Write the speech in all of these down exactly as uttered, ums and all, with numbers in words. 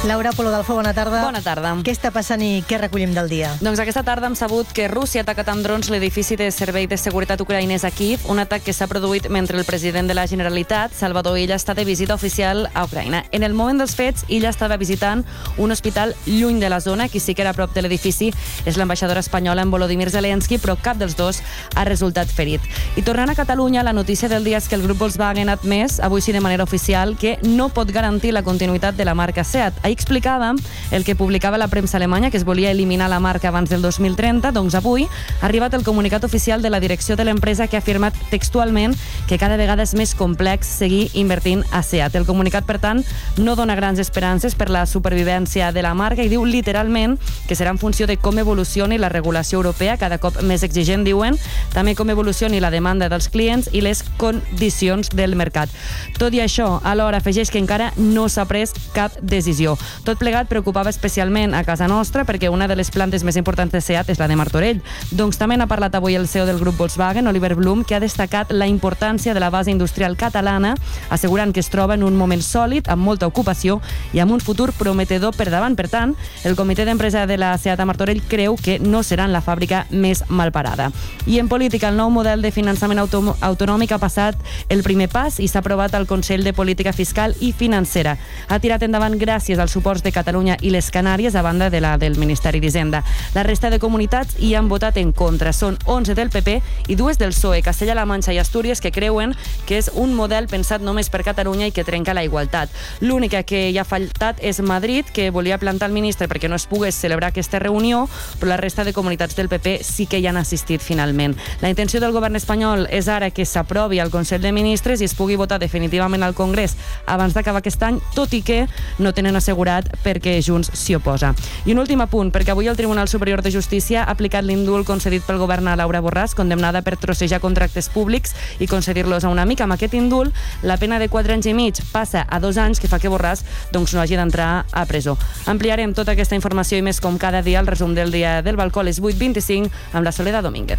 Laura Polo Dalfo, bona tarda. Bona tarda. Què està passant i què recollim del dia? Doncs aquesta tarda hem sabut que Rússia ha atacat amb drons l'edifici de servei de seguretat ucraïnès a Kíev, un atac que s'ha produït mentre el president de la Generalitat, Salvador Illa, està de visita oficial a Ucraïna. En el moment dels fets, Illa estava visitant un hospital lluny de la zona, qui sí que era a prop de l'edifici és l'ambaixadora espanyola en Volodymyr Zelensky, però cap dels dos ha resultat ferit. I tornant a Catalunya, la notícia del dia és que el grup Volkswagen ha admès, avui sí de manera oficial, que no pot garantir la continuïtat de la marca Seat. Ahir explicàvem el que publicava la premsa alemanya, que es volia eliminar la marca abans del dos mil trenta, doncs avui ha arribat el comunicat oficial de la direcció de l'empresa que ha afirmat textualment que cada vegada és més complex seguir invertint a Seat. El comunicat, per tant, no dona grans esperances per la supervivència de la marca i diu literalment que serà en funció de com evolucioni la regulació europea, cada cop més exigent, diuen, també com evolucioni la demanda dels clients i les condicions del mercat. Tot i això, alhora afegeix que encara no s'ha pres cap decisió. Tot plegat preocupava especialment a casa nostra perquè una de les plantes més importants de Seat és la de Martorell. Doncs també n'ha parlat avui el C E O del grup Volkswagen, Oliver Blume, que ha destacat la importància de la base industrial catalana, assegurant que es troba en un moment sòlid, amb molta ocupació i amb un futur prometedor per davant. Per tant, el comitè d'empresa de la Seat a Martorell creu que no seran la fàbrica més malparada. I en política, el nou model de finançament auto autonòmic ha passat el primer pas i s'ha aprovat al Consell de Política Fiscal i Financera. Ha tirat endavant gràcies als suports de Catalunya i les Canàries, a banda de la del Ministeri d'Hisenda. La resta de comunitats hi han votat en contra. Són onze del P P i dues del P S O E, Castella-La Manxa i Astúries, que creuen que és un model pensat només per Catalunya i que trenca la igualtat. L'única que hi ha faltat és Madrid, que volia plantar el ministre perquè no es pogués celebrar aquesta reunió, però la resta de comunitats del P P sí que hi han assistit finalment. La intenció del govern espanyol és ara que s'aprovi al Consell de Ministres i es pugui votar definitivament al Congrés abans d'acabar aquest any, tot i que no tenen assegurat perquè Junts s'hi oposa. I un últim apunt, perquè avui el Tribunal Superior de Justícia ha aplicat l'indult concedit pel govern a Laura Borràs, condemnada per trossejar contractes públics i concedir-los a un amic. Amb aquest indult, la pena de quatre anys i mig passa a dos anys, que fa que Borràs doncs, no hagi d'entrar a presó. Ampliarem tota aquesta informació i més com cada dia al resum del dia del balcó a les vuit vint-i-cinc amb la Soledad Domínguez.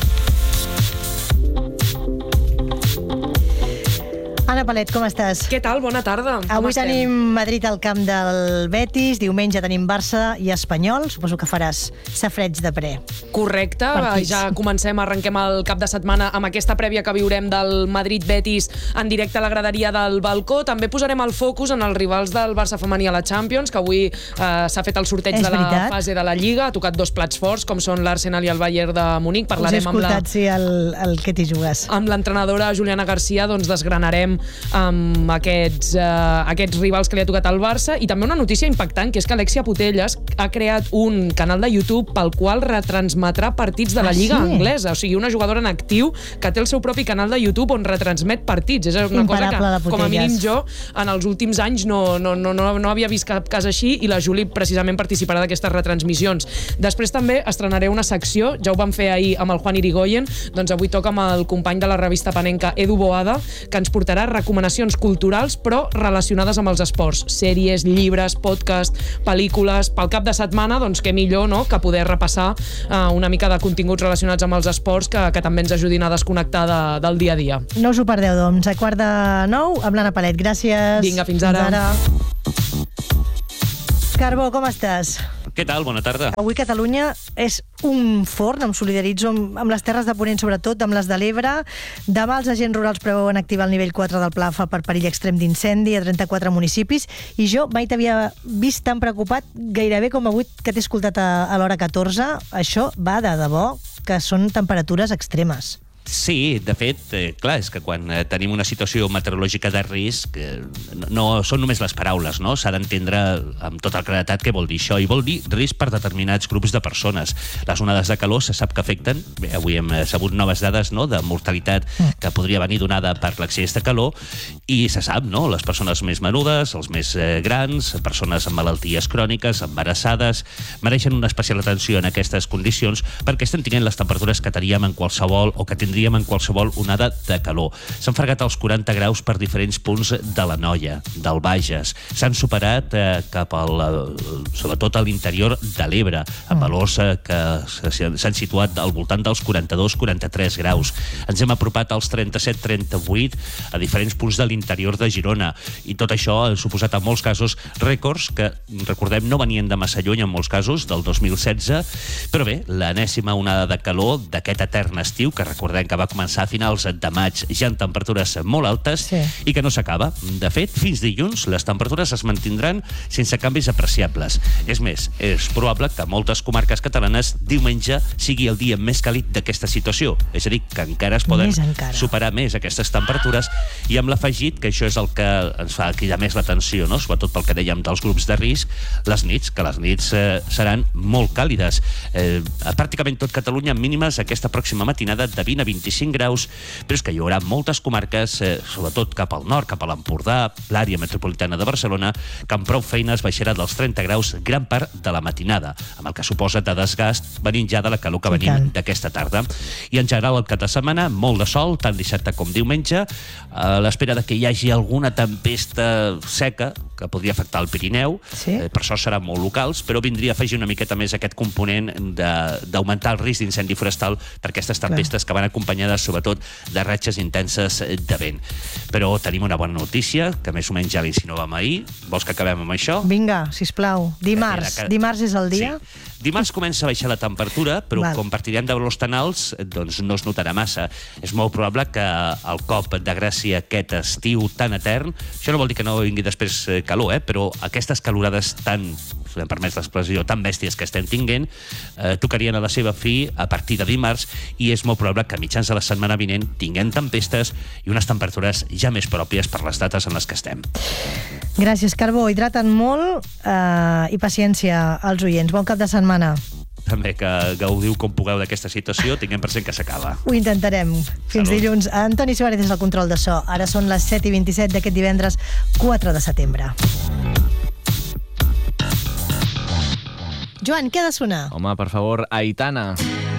Anna Palet, com estàs? Què tal? Bona tarda. Avui tenim Madrid al camp del Betis, diumenge tenim Barça i Espanyol. Suposo que faràs safreig de pre. Correcte. Partits. Ja comencem, arrenquem el cap de setmana amb aquesta prèvia que viurem del Madrid-Betis en directe a la graderia del balcó. També posarem el focus en els rivals del Barça femení a la Champions, que avui eh, s'ha fet el sorteig És de la veritat. fase de la Lliga. Ha tocat dos plats forts, com són l'Arsenal i el Bayern de Munic. Us he Parlarem amb la... escoltat, sí, el, el que t'hi jugues. Amb l'entrenadora Juliana García doncs desgranarem amb aquests, uh, aquests rivals que li ha tocat al Barça. I també una notícia impactant, que és que Alexia Putellas ha creat un canal de YouTube pel qual retransmetrà partits de la Ah, Lliga sí? anglesa. O sigui, una jugadora en actiu que té el seu propi canal de YouTube on retransmet partits. És una Imparable, cosa la que, com a Putellas. mínim, jo en els últims anys no, no, no, no, no havia vist cap cas així, i la Juli precisament participarà d'aquestes retransmissions. Després també estrenaré una secció, ja ho vam fer ahir amb el Juan Irigoyen, doncs avui toca amb el company de la revista panenca Edu Boada, que ens portarà recomanacions culturals però relacionades amb els esports, sèries, llibres, podcast, pel·lícules. Pel cap de setmana, doncs què millor, no?, que poder repassar uh, una mica de continguts relacionats amb els esports que, que també ens ajudin a desconnectar de, del dia a dia. No us ho perdeu, doncs, a quart de nou amb l'Anna Palet. Gràcies. Vinga, fins ara. Fins ara. Carbó, com estàs? Què tal? Bona tarda. Avui Catalunya és un forn, em solidaritzo amb, amb les terres de Ponent, sobretot amb les de l'Ebre. Demà els agents rurals preveuen activar el nivell quatre del Pla F A per perill extrem d'incendi a trenta-quatre municipis, i jo mai t'havia vist tan preocupat gairebé com avui que t'he escoltat a, a l'hora catorze. Això va de debò que són temperatures extremes. Sí, de fet, eh, clar, és que quan eh, tenim una situació meteorològica de risc, eh, no, no són només les paraules, no? S'ha d'entendre amb tota la claredat què vol dir això, i vol dir risc per determinats grups de persones. Les onades de calor se sap que afecten, bé, avui hem sabut noves dades, no?, de mortalitat que podria venir donada per l'accés de calor, i se sap, no?, les persones més menudes, els més eh, grans, persones amb malalties cròniques, embarassades, mereixen una especial atenció en aquestes condicions perquè estan tenint les temperatures que teníem en qualsevol o que tindríem tindríem en qualsevol onada de calor. S'han fregat els quaranta graus per diferents punts de l'Anoia, del Bages. S'han superat eh, cap al, sobretot a l'interior de l'Ebre, amb valors eh, que s'han situat al voltant dels quaranta-dos quaranta-tres graus. Ens hem apropat als trenta-set trenta-vuit a diferents punts de l'interior de Girona, i tot això ha suposat en molts casos rècords que, recordem, no venien de massa lluny en molts casos, del dos mil setze, però bé, l'enèsima onada de calor d'aquest etern estiu, que recordem que va començar a finals de maig, ja en temperatures molt altes, sí. i que no s'acaba. De fet, fins dilluns les temperatures es mantindran sense canvis apreciables. És més, és probable que moltes comarques catalanes diumenge sigui el dia més càlid d'aquesta situació, és a dir, que encara es poden superar més aquestes temperatures, i amb l'afegit, que això és el que ens fa cridar més l'atenció, no? Sobretot pel que dèiem dels grups de risc, les nits, que les nits eh, seran molt càlides. Eh, a pràcticament tot Catalunya mínimes aquesta pròxima matinada de vint a vint-i-cinc graus, però és que hi haurà moltes comarques, eh, sobretot cap al nord, cap a l'Empordà, l'àrea metropolitana de Barcelona, que amb prou feines baixarà dels trenta graus gran part de la matinada, amb el que suposa de desgast venint ja de la calor que venim d'aquesta tarda. I en general el cap de setmana, molt de sol, tant dissabte com diumenge, a l'espera de que hi hagi alguna tempesta seca que podria afectar el Pirineu, sí. eh, per això seran molt locals, però vindria a afegir una miqueta més aquest component d'augmentar el risc d'incendi forestal per aquestes tempestes Clar. que van acompanyades sobretot de ratxes intenses de vent. Però tenim una bona notícia, que més o menys ja l'insinuàvem ahir. Vols que acabem amb això? Vinga, sisplau. Dimarts. Que... Dimarts és el dia? Sí. Dimarts comença a baixar la temperatura, però Val. com partirem de valors tan alts, doncs no es notarà massa. És molt probable que el cop de gràcia aquest estiu tan etern, això no vol dir que no vingui després calor, eh? però aquestes calorades tan, si em permets l'expressió, tan bèsties que estem tinguent, eh, tocarien a la seva fi a partir de dimarts, i és molt probable que a mitjans de la setmana vinent tinguem tempestes i unes temperatures ja més pròpies per les dates en les que estem. Gràcies, Carbó. Hidrata'n molt eh, i paciència als oients. Bon cap de setmana. També que gaudiu com pugueu d'aquesta situació, tinguem present que s'acaba. Ho intentarem. Fins Salut. dilluns. Antoni Suárez és el control de so. Ara són les set i vint-i-set d'aquest divendres quatre de setembre. Joan, què ha de sonar? Home, per favor, Aitana.